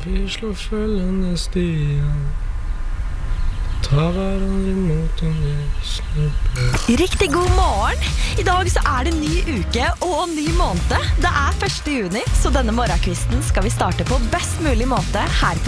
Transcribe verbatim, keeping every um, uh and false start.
vi slår følgende stier. Ta hverandre imot om vi snubler. Riktig god morgen! I dag så er det ny uke og ny måned. Det er første juni, så denne morgenkvisten skal vi starte på best mulig måte her på